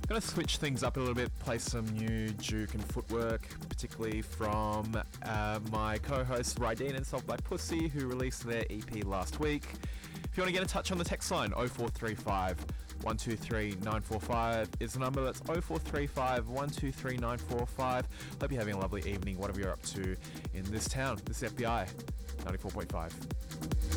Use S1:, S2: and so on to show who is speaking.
S1: Gonna switch things up a little bit, play some new juke and footwork, particularly from my co-hosts Rydeen and Sold by Pussy, who released their EP last week. If you want to get in touch on the text line, 0435 123 945 is the number. That's 0435 123 945. Hope you're having a lovely evening, whatever you're up to in this town. This is FBI 94.5.